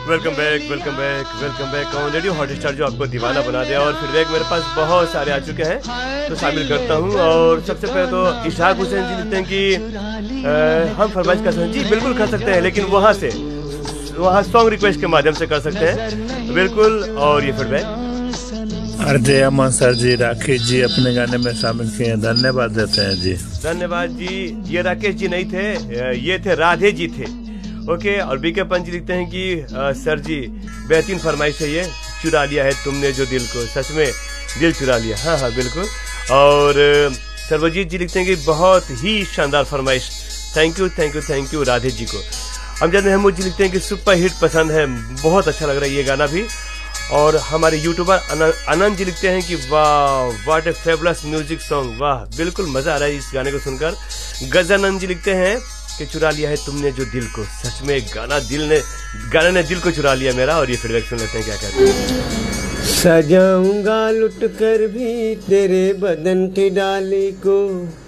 Welcome back on radio Hotstar, जो आपको दीवाना बना दिया। और फीडबैक मेरे पास बहुत सारे आ चुके हैं, तो शामिल करता हूं। और सबसे पहले तो इशराक हुसैन जी लिखते हैं कि हम फरमाइश कर सकते हैं। जी बिल्कुल कर सकते हैं, लेकिन वहाँ सॉन्ग रिक्वेस्ट के माध्यम से कर सकते हैं, बिल्कुल। और ये फीडबैक आरजे अमन सर जी, राकेश जी अपने गाने में शामिल किए हैं, धन्यवाद देते हैं जी। धन्यवाद जी। ये राकेश जी नहीं थे, ये थे राधे जी थे। ओके। और बीके पंच लिखते हैं कि सर जी बेहतरीन फरमाइश है, ये चुरा लिया है तुमने जो दिल को, सच में दिल चुरा लिया। हाँ हाँ बिल्कुल। और सर्वजीत जी लिखते हैं कि बहुत ही शानदार फरमाइश, थैंक यू राधे जी को। अमजद महमूद जी लिखते हैं कि सुपर हिट पसंद है, बहुत अच्छा लग रहा है ये गाना भी। और हमारे यूट्यूबर आनंद जी लिखते हैं कि वाह what A fabulous music song, वाह बिल्कुल मजा आ रहा है इस गाने को सुनकर। गजानंद जी लिखते हैं कि चुरा लिया है तुमने जो दिल को, सच में गाने ने दिल को चुरा लिया मेरा। और ये फीडबैक सुन लेते हैं क्या कहते हैं। सजाऊंगा लुट कर भी तेरे बदन की डाली को,